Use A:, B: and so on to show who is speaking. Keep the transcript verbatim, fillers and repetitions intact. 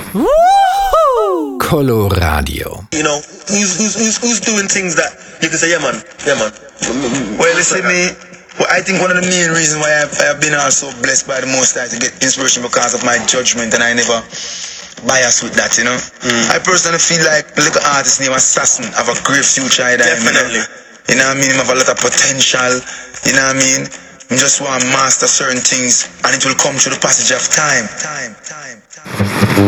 A: Woo! Coloradio.
B: You know, who's, who's, who's, who's doing things that you can say, yeah man, yeah man.
C: Well, you see me, well, I think one of the main reasons why I've, I've been also blessed by the Most High to get inspiration because of my judgment, and I never bias with that, you know. Mm. I personally feel like a little artist named Assassin have a great future.
B: Definitely.
C: You know, you know what I mean? Have a lot of potential. You know what I mean? I just want to master certain things, and it will come through the passage of time. Time, time, time.